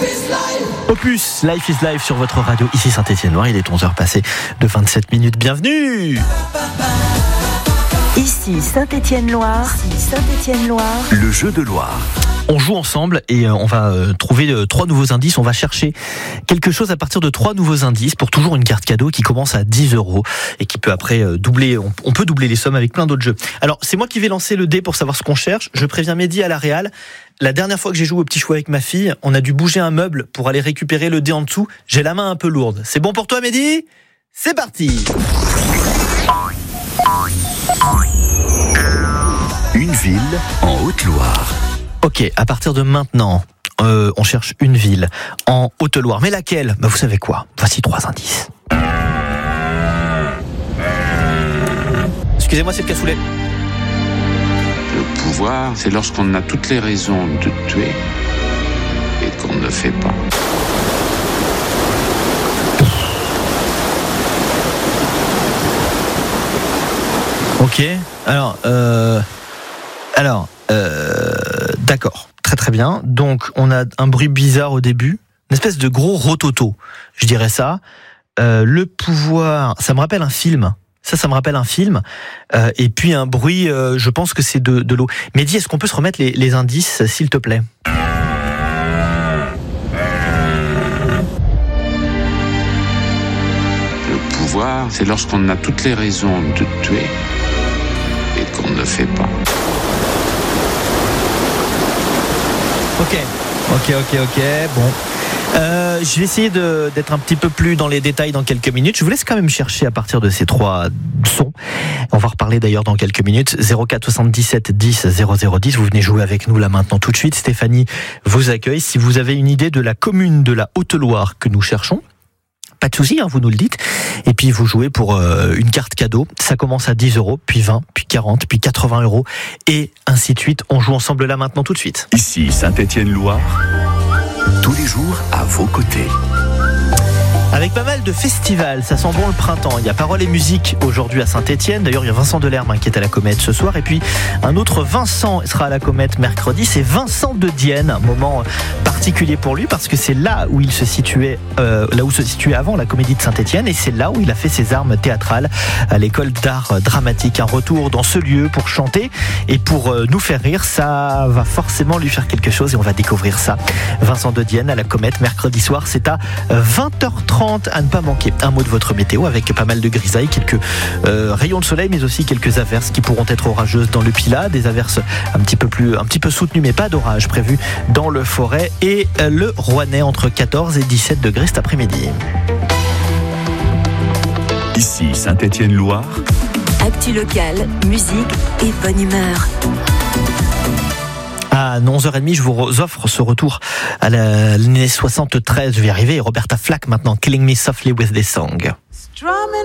Opus, Life is Life sur votre radio, ici Saint-Étienne-Loire, il est 11h passé de 27 minutes, bienvenue. Ici Saint-Étienne-Loire, le jeu de Loire. On joue ensemble et on va trouver 3 nouveaux indices. On va chercher quelque chose à partir de 3 nouveaux indices pour toujours une carte cadeau qui commence à 10 € et qui peut après doubler. On peut doubler les sommes avec plein d'autres jeux. Alors, c'est moi qui vais lancer le dé pour savoir ce qu'on cherche. Je préviens Mehdi à la réal. La dernière fois que j'ai joué au petit choix avec ma fille, on a dû bouger un meuble pour aller récupérer le dé en dessous. J'ai la main un peu lourde. C'est bon pour toi, Mehdi ? C'est parti ! Une ville en Haute-Loire. Ok, à partir de maintenant, on cherche une ville en Haute-Loire. Mais laquelle ? Vous savez quoi ? Voici 3 indices. Excusez-moi, c'est le cassoulet. Le pouvoir, c'est lorsqu'on a toutes les raisons de tuer et qu'on ne le fait pas. Ok, d'accord, très bien. Donc on a un bruit bizarre au début, une espèce de gros rototo, je dirais ça. Le pouvoir, ça me rappelle un film. Ça me rappelle un film. Et puis un bruit, je pense que c'est de l'eau. Mehdi, est-ce qu'on peut se remettre les indices, s'il te plaît ? Le pouvoir, c'est lorsqu'on a toutes les raisons de tuer et qu'on ne le fait pas. Ok, bon. Je vais essayer d'être un petit peu plus dans les détails dans quelques minutes. Je vous laisse quand même chercher à partir de ces 3 sons. On va reparler d'ailleurs dans quelques minutes. 04 77 10 00 10. Vous venez jouer avec nous là maintenant tout de suite. Stéphanie vous accueille. Si vous avez une idée de la commune de la Haute-Loire que nous cherchons, pas de souci, vous nous le dites. Et puis vous jouez pour une carte cadeau. Ça commence à 10 €, puis 20, puis 40, puis 80 € et ainsi de suite. On joue ensemble là maintenant tout de suite. Ici Saint-Étienne-Loire, tous les jours à vos côtés. Avec pas mal de festivals, ça sent bon le printemps. Il y a Paroles et Musique aujourd'hui à Saint-Étienne. D'ailleurs, il y a Vincent Delerme qui est à la Comète ce soir. Et puis, un autre Vincent sera à la Comète mercredi. C'est Vincent de Dienne. Un moment particulier pour lui parce que c'est là où il se situait, là où se situait avant la Comédie de Saint-Étienne. Et c'est là où il a fait ses armes théâtrales à l'école d'art dramatique. Un retour dans ce lieu pour chanter et pour nous faire rire. Ça va forcément lui faire quelque chose et on va découvrir ça. Vincent de Dienne à la Comète mercredi soir. C'est à 20h30. À ne pas manquer. Un mot de votre météo avec pas mal de grisailles, quelques rayons de soleil, mais aussi quelques averses qui pourront être orageuses dans le Pilat, des averses un petit peu soutenues, mais pas d'orage prévu dans le Forêt et le Rouennais entre 14 et 17 degrés cet après-midi. Ici Saint-Étienne-Loire. actu locale, musique et bonne humeur. À 11h30, je vous offre ce retour à l'année 73. Je vais y arriver. Roberta Flack maintenant, Killing Me Softly with This Song.